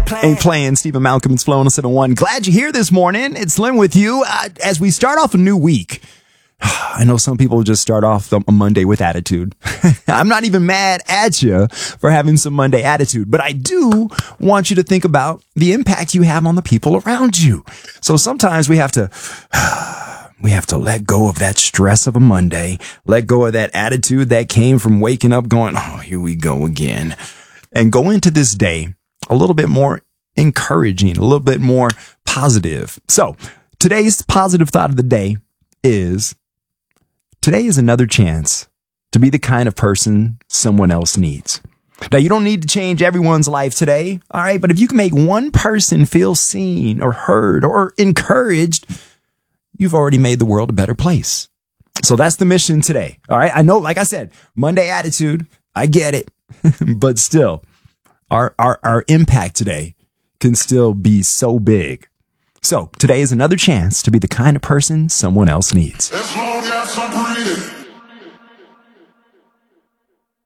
Ain't playing. Stephen Malcolm, it's Flow on 101. Glad you're here this morning. It's Slim with you. As we start off a new week, I know some people just start off a Monday with attitude. I'm not even mad at you for having some Monday attitude, but I do want you to think about the impact you have on the people around you. So sometimes we have to let go of that stress of a Monday, let go of that attitude that came from waking up going, oh, here we go again, and go into this day a little bit more encouraging, a little bit more positive. So today's positive thought of the day is, today is another chance to be the kind of person someone else needs. Now, you don't need to change everyone's life today, all right? But if you can make one person feel seen or heard or encouraged, you've already made the world a better place. So that's the mission today, all right? I know, like I said, Monday attitude, I get it, but still, our impact today can still be so big. So today is another chance to be the kind of person someone else needs. As long as I'm breathing.